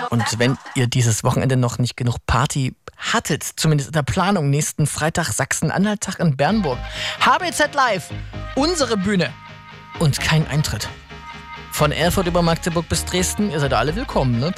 Und wenn ihr dieses Wochenende noch nicht genug Party hattet, zumindest in der Planung, nächsten Freitag Sachsen-Anhalt-Tag in Bernburg. HBZ Live, unsere Bühne und kein Eintritt. Von Erfurt über Magdeburg bis Dresden, ihr seid alle willkommen, ne?